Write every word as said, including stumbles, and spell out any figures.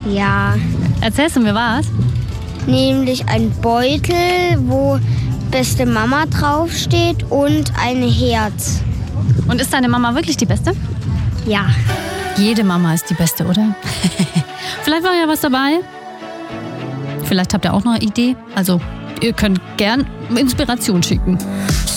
Ja. Erzählst du mir was? Nämlich ein Beutel, wo beste Mama draufsteht und ein Herz. Und ist deine Mama wirklich die Beste? Ja. Jede Mama ist die Beste, oder? Vielleicht war ja was dabei. Vielleicht habt ihr auch noch eine Idee. Also, ihr könnt gern Inspiration schicken.